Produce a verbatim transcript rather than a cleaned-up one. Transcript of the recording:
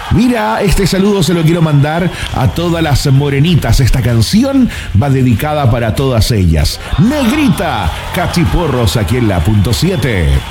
Mira, este saludo se lo quiero mandar a todas las morenitas. Esta canción va dedicada para todas ellas. Negrita, Cachiporros aquí en la punto siete.